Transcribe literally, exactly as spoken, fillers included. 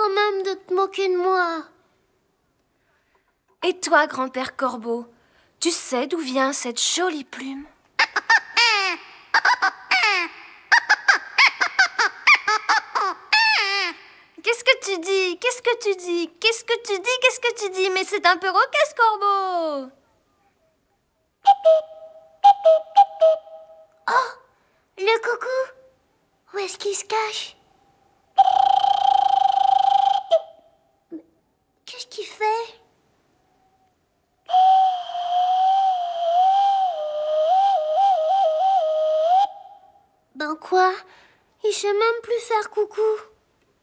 même de te moquer de moi. Et toi, grand-père Corbeau, tu sais d'où vient cette jolie plume? Qu'est-ce que tu dis? Qu'est-ce que tu dis? Qu'est-ce que tu dis? Qu'est-ce que tu dis? Mais c'est un perroquet, ce corbeau! Oh, le coucou! Où est-ce qu'il se cache? Qu'est-ce qu'il fait? Ben quoi? Il sait même plus faire coucou.